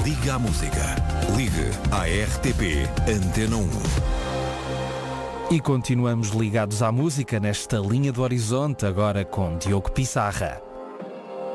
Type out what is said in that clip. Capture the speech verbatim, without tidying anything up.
Liga à Música. Ligue à R T P Antena um. E continuamos ligados à música nesta linha do horizonte, agora com Diogo Pissarra.